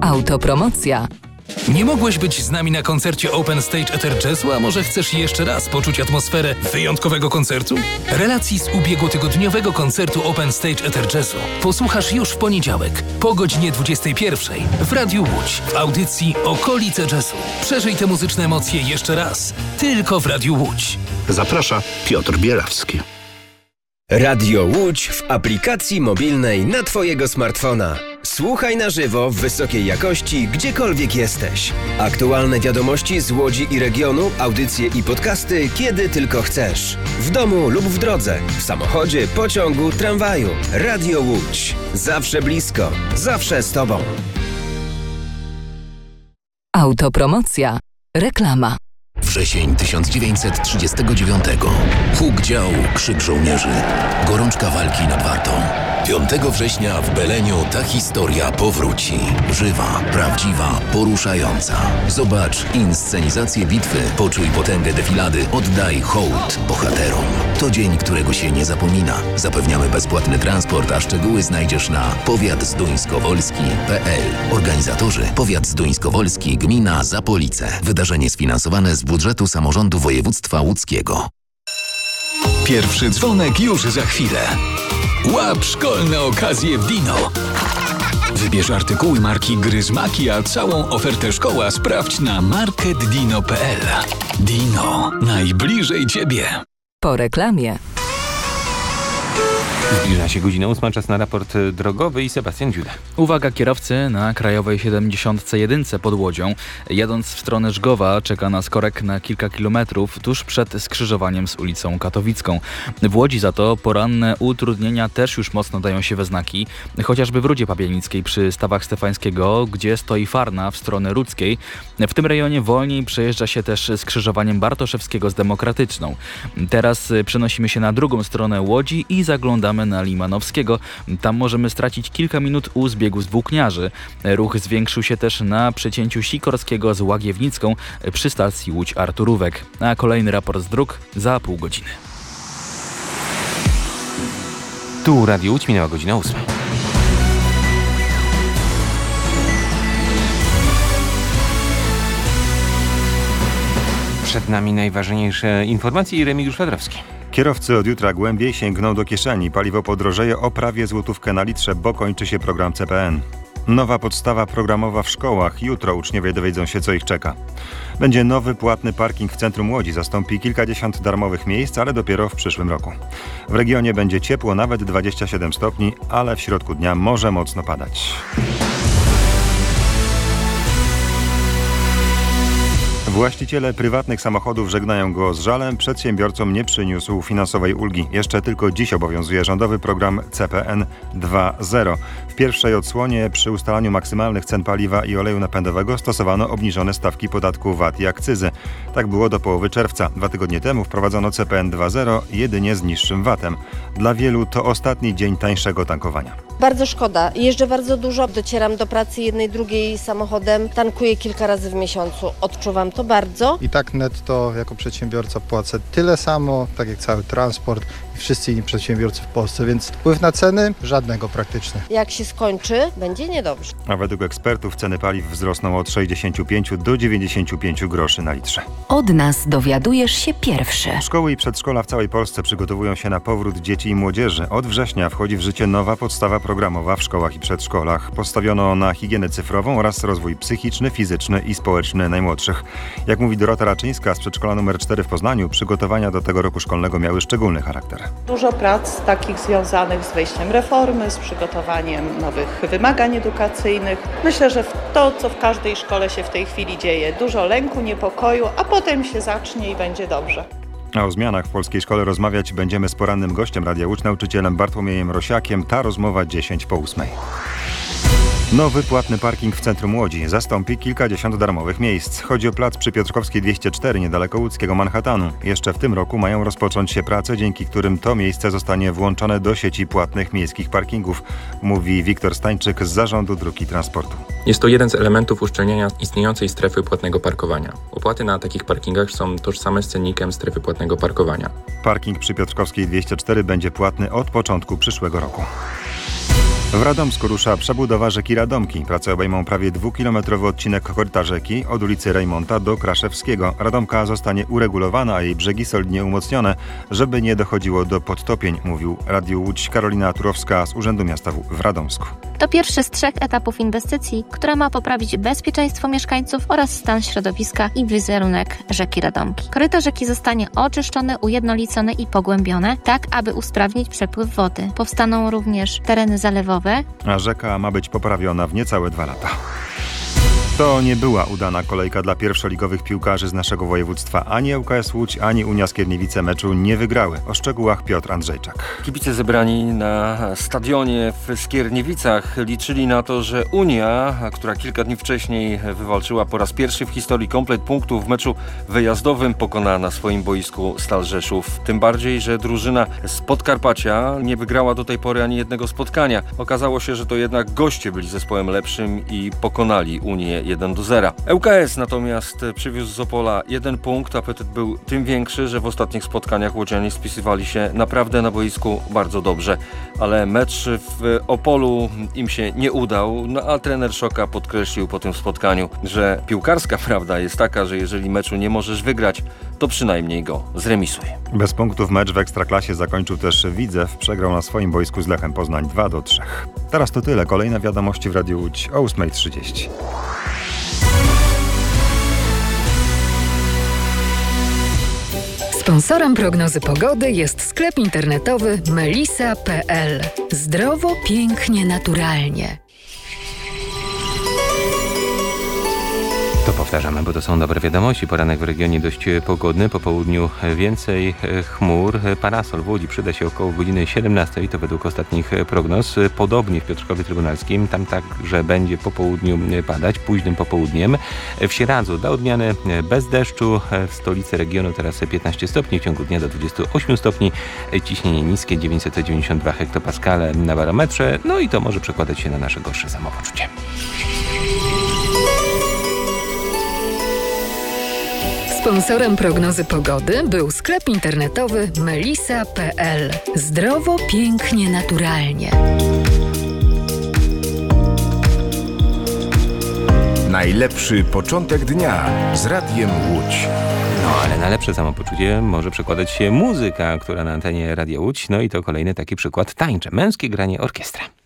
Autopromocja. Nie mogłeś być z nami na koncercie Open Stage Ether Jazzu, a może chcesz jeszcze raz poczuć atmosferę wyjątkowego koncertu? Relacji z ubiegłotygodniowego koncertu Open Stage Ether Jazzu posłuchasz już w poniedziałek po godzinie 21 w Radiu Łódź w audycji Okolice Jazzu. Przeżyj te muzyczne emocje jeszcze raz, tylko w Radiu Łódź. Zaprasza Piotr Bielawski. Radio Łódź w aplikacji mobilnej na Twojego smartfona. Słuchaj na żywo w wysokiej jakości, gdziekolwiek jesteś. Aktualne wiadomości z Łodzi i regionu, audycje i podcasty, kiedy tylko chcesz. W domu lub w drodze, w samochodzie, pociągu, tramwaju. Radio Łódź. Zawsze blisko, zawsze z Tobą. Autopromocja. Reklama. Wrzesień 1939. Huk dział, krzyk żołnierzy. Gorączka walki nad Wartą. 5 września w Beleniu ta historia powróci. Żywa, prawdziwa, poruszająca. Zobacz inscenizację bitwy, poczuj potęgę defilady, oddaj hołd bohaterom. To dzień, którego się nie zapomina. Zapewniamy bezpłatny transport, a szczegóły znajdziesz na powiatzduńskowolski.pl. Organizatorzy: Powiat Zduńskowolski, gmina Zapolice. Wydarzenie sfinansowane z budżetu samorządu województwa łódzkiego. Pierwszy dzwonek już za chwilę. Łap szkolne okazje w Dino. Wybierz artykuły marki Gryzmaki, a całą ofertę szkoła sprawdź na marketdino.pl. Dino. Najbliżej Ciebie. Po reklamie. Zbliża się godzina 8, czas na raport drogowy i Sebastian Dziuda. Uwaga kierowcy na Krajowej 71 pod Łodzią. Jadąc w stronę Żgowa czeka nas korek na kilka kilometrów tuż przed skrzyżowaniem z ulicą Katowicką. W Łodzi za to poranne utrudnienia też już mocno dają się we znaki. Chociażby w Rudzie Papienickiej przy Stawach Stefańskiego, gdzie stoi farna w stronę Rudzkiej. W tym rejonie wolniej przejeżdża się też skrzyżowaniem Bartoszewskiego z Demokratyczną. Teraz przenosimy się na drugą stronę Łodzi i zaglądamy na Limanowskiego. Tam możemy stracić kilka minut u zbiegu z Włókniarzy. Ruch zwiększył się też na przecięciu Sikorskiego z Łagiewnicką przy stacji Łódź-Arturówek. A kolejny raport z dróg za pół godziny. Tu Radio Łódź, minęła godzina 8. Przed nami najważniejsze informacje i Remigiusz Fedorowski. Kierowcy od jutra głębiej sięgną do kieszeni. Paliwo podrożeje o prawie złotówkę na litrze, bo kończy się program CPN. Nowa podstawa programowa w szkołach. Jutro uczniowie dowiedzą się, co ich czeka. Będzie nowy płatny parking w centrum Łodzi. Zastąpi kilkadziesiąt darmowych miejsc, ale dopiero w przyszłym roku. W regionie będzie ciepło, nawet 27 stopni, ale w środku dnia może mocno padać. Właściciele prywatnych samochodów żegnają go z żalem. Przedsiębiorcom nie przyniósł finansowej ulgi. Jeszcze tylko dziś obowiązuje rządowy program CPN 2.0. W pierwszej odsłonie przy ustalaniu maksymalnych cen paliwa i oleju napędowego stosowano obniżone stawki podatku VAT i akcyzy. Tak było do połowy czerwca. 2 tygodnie temu wprowadzono CPN 2.0 jedynie z niższym VAT-em. Dla wielu to ostatni dzień tańszego tankowania. Bardzo szkoda. Jeżdżę bardzo dużo. Docieram do pracy jednej, drugiej samochodem. Tankuję kilka razy w miesiącu. Odczuwam to bardzo. I tak netto jako przedsiębiorca płacę tyle samo, tak jak cały transport i wszyscy inni przedsiębiorcy w Polsce, więc wpływ na ceny żadnego praktycznie. Jak się skończy, będzie niedobrze. A według ekspertów ceny paliw wzrosną od 65 do 95 groszy na litrze. Od nas dowiadujesz się pierwszy. Szkoły i przedszkola w całej Polsce przygotowują się na powrót dzieci i młodzieży. Od września wchodzi w życie nowa podstawa programowa w szkołach i przedszkolach. Postawiono na higienę cyfrową oraz rozwój psychiczny, fizyczny i społeczny najmłodszych. Jak mówi Dorota Raczyńska z przedszkola nr 4 w Poznaniu, przygotowania do tego roku szkolnego miały szczególny charakter. Dużo prac takich związanych z wejściem reformy, z przygotowaniem nowych wymagań edukacyjnych. Myślę, że to, co w każdej szkole się w tej chwili dzieje, dużo lęku, niepokoju, a potem się zacznie i będzie dobrze. A o zmianach w polskiej szkole rozmawiać będziemy z porannym gościem Radia Łódź, nauczycielem Bartłomiejem Rosiakiem. Ta rozmowa 10 po 8. Nowy płatny parking w centrum Łodzi zastąpi kilkadziesiąt darmowych miejsc. Chodzi o plac przy Piotrkowskiej 204 niedaleko łódzkiego Manhattanu. Jeszcze w tym roku mają rozpocząć się prace, dzięki którym to miejsce zostanie włączone do sieci płatnych miejskich parkingów, mówi Wiktor Stańczyk z Zarządu Dróg i Transportu. Jest to jeden z elementów uszczelniania istniejącej strefy płatnego parkowania. Opłaty na takich parkingach są tożsame z cennikiem strefy płatnego parkowania. Parking przy Piotrkowskiej 204 będzie płatny od początku przyszłego roku. W Radomsku rusza przebudowa rzeki Radomki. Prace obejmą prawie 2-kilometrowy odcinek koryta rzeki od ulicy Rejmonta do Kraszewskiego. Radomka zostanie uregulowana, a jej brzegi solidnie umocnione, żeby nie dochodziło do podtopień, mówił Radiu Łódź Karolina Turowska z Urzędu Miasta w Radomsku. To pierwszy z 3 etapów inwestycji, która ma poprawić bezpieczeństwo mieszkańców oraz stan środowiska i wizerunek rzeki Radomki. Koryto rzeki zostanie oczyszczone, ujednolicone i pogłębione, tak aby usprawnić przepływ wody. Powstaną również tereny zalewowe, a rzeka ma być poprawiona w niecałe 2 lata. To nie była udana kolejka dla pierwszoligowych piłkarzy z naszego województwa. Ani ŁKS Łódź, ani Unia Skierniewice meczu nie wygrały. O szczegółach Piotr Andrzejczak. Kibice zebrani na stadionie w Skierniewicach liczyli na to, że Unia, która kilka dni wcześniej wywalczyła po raz pierwszy w historii komplet punktów w meczu wyjazdowym, pokona na swoim boisku Stal Rzeszów. Tym bardziej, że drużyna z Podkarpacia nie wygrała do tej pory ani jednego spotkania. Okazało się, że to jednak goście byli zespołem lepszym i pokonali Unię 1-0. ŁKS natomiast przywiózł z Opola 1 punkt. Apetyt był tym większy, że w ostatnich spotkaniach łodzianie spisywali się naprawdę na boisku bardzo dobrze. Ale mecz w Opolu im się nie udał, a trener Szoka podkreślił po tym spotkaniu, że piłkarska prawda jest taka, że jeżeli meczu nie możesz wygrać, to przynajmniej go zremisuj. Bez punktów mecz w Ekstraklasie zakończył też Widzew. Przegrał na swoim boisku z Lechem Poznań 2-3. Teraz to tyle. Kolejne wiadomości w Radiu Łódź o 8:30. Sponsorem prognozy pogody jest sklep internetowy melisa.pl. Zdrowo, pięknie, naturalnie. To powtarzamy, bo to są dobre wiadomości. Poranek w regionie dość pogodny, po południu więcej chmur. Parasol w Łodzi przyda się około godziny 17, to według ostatnich prognoz. Podobnie w Piotrkowie Trybunalskim, tam także będzie po południu padać, późnym popołudniem. W Sieradzu dla odmiany bez deszczu, w stolicy regionu teraz 15 stopni, w ciągu dnia do 28 stopni. Ciśnienie niskie 992 hektopaskale na barometrze, no i to może przekładać się na nasze gorsze samopoczucie. Sponsorem prognozy pogody był sklep internetowy melisa.pl. Zdrowo, pięknie, naturalnie. Najlepszy początek dnia z Radiem Łódź. No ale na lepsze samopoczucie może przekładać się muzyka, która na antenie Radia Łódź. No i to kolejny taki przykład tańcze. Męskie granie orkiestra.